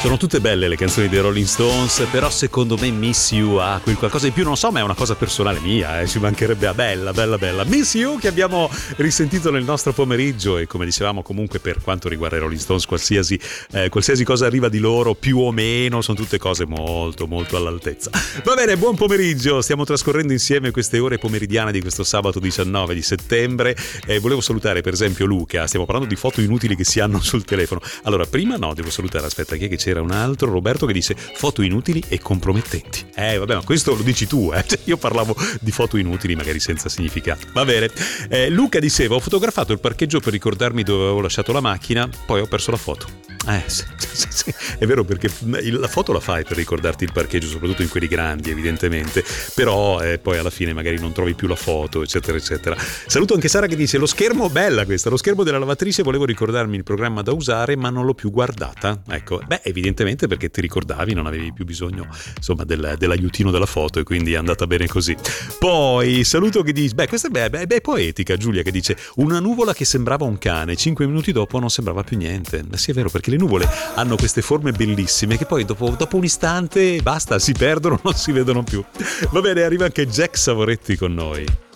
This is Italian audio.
Sono tutte belle le canzoni dei Rolling Stones, però secondo me Miss You ha quel qualcosa di più, non so, ma è una cosa personale mia, ci mancherebbe a bella. Miss You che abbiamo risentito nel nostro pomeriggio, e come dicevamo comunque per quanto riguarda i Rolling Stones qualsiasi cosa arriva di loro più o meno sono tutte cose molto molto all'altezza. Va bene, buon pomeriggio, stiamo trascorrendo insieme queste ore pomeridiane di questo sabato 19 di settembre. Volevo salutare per esempio Luca, stiamo parlando di foto inutili che si hanno sul telefono. Allora prima no, devo salutare, aspetta, chi è che c'era un altro, Roberto, che dice foto inutili e compromettenti. Vabbè, ma questo lo dici tu, cioè, io parlavo di foto inutili magari senza significato. Va bene. Luca diceva: ho fotografato il parcheggio per ricordarmi dove avevo lasciato la macchina, poi ho perso la foto. Sì. È vero, perché la foto la fai per ricordarti il parcheggio, soprattutto in quelli grandi evidentemente, però poi alla fine magari non trovi più la foto, eccetera eccetera. Saluto anche Sara che dice: lo schermo, bella questa, lo schermo della lavatrice, volevo ricordarmi il programma da usare ma non l'ho più guardata. Ecco, evidentemente perché ti ricordavi, non avevi più bisogno insomma dell'aiutino della foto, e quindi è andata bene così. Poi saluto che dice, questa è poetica, Giulia, che dice: una nuvola che sembrava un cane, 5 minuti dopo non sembrava più niente. Sì, è vero, perché le nuvole hanno queste forme bellissime che poi dopo un istante basta, si perdono, non si vedono più. Va bene, arriva anche Jack Savoretti con noi.